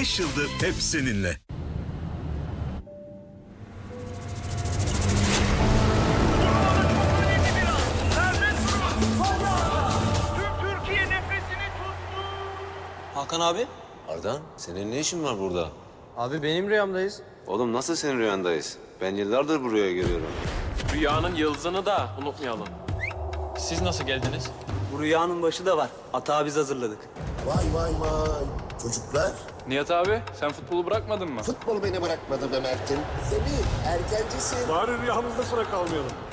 5 yıldır hep seninle. Hakan abi. Ardan, senin ne işin var burada? Abi benim rüyamdayız. Oğlum nasıl senin rüyandayız? Ben yıllardır bu rüyayı görüyorum. Rüyanın yıldızını da unutmayalım. Siz nasıl geldiniz? Bu rüyanın başı da var. Atağı biz hazırladık. Vay vay vay. Çocuklar, Nihat abi, sen futbolu bırakmadın mı? futbol beni bırakmadı be Mert'im. Semih, erkencisin. Bari rüyamızda sıra kalmayalım.